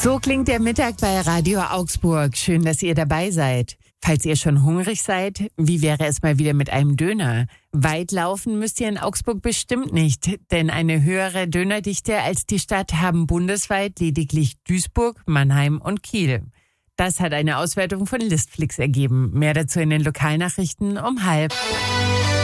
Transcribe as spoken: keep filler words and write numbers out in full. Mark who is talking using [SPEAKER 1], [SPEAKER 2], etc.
[SPEAKER 1] So klingt der Mittag bei Radio Augsburg. Schön, dass ihr dabei seid. Falls ihr schon hungrig seid, wie wäre es mal wieder mit einem Döner? Weit laufen müsst ihr in Augsburg bestimmt nicht, denn eine höhere Dönerdichte als die Stadt haben bundesweit lediglich Duisburg, Mannheim und Kiel. Das hat eine Auswertung von Listflix ergeben. Mehr dazu in den Lokalnachrichten um halb.